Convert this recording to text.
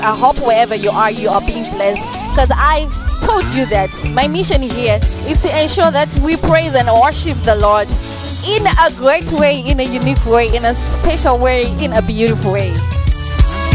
I hope wherever you are being blessed, because I told you that my mission here is to ensure that we praise and worship the Lord in a great way, in a unique way, in a special way, in a beautiful way.